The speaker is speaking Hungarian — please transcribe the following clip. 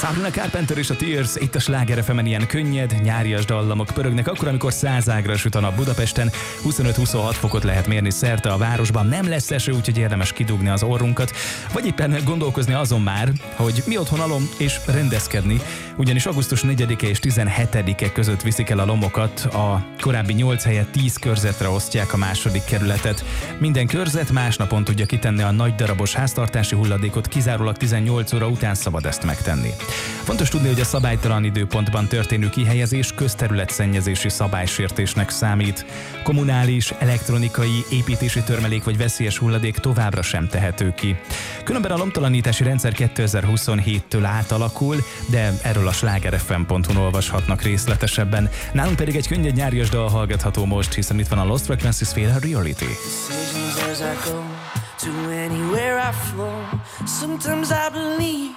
Sabrina Carpenter és a Tears itt a Sláger FM-en, ilyen könnyed, nyárias dallamok pörögnek akkor, amikor 100 ágra süt a nap Budapesten. 25-26 fokot lehet mérni szerte a városban, nem lesz eső, úgyhogy érdemes kidugni az orrunkat, vagy éppen gondolkozni azon már, hogy mi otthon alom és rendezkedni, ugyanis augusztus 4-e és 17-e között viszik el a lomokat, a korábbi 8 helyett 10 körzetre osztják a második kerületet. Minden körzet más napon tudja kitenni a nagy darabos háztartási hulladékot, kizárólag 18 óra után szabad ezt megtenni. Fontos tudni, hogy a szabálytalan időpontban történő kihelyezés közterületszennyezési szabálysértésnek számít. Kommunális, elektronikai, építési törmelék vagy veszélyes hulladék továbbra sem tehető ki. Különben a lomtalanítási rendszer 2027-től átalakul, de erről a slágerfm.hu-n olvashatnak részletesebben. Nálunk pedig egy könnyed nyárias dal hallgatható most, hiszen itt van a Lost Frequencies féle Reality. To anywhere I flow, sometimes I believe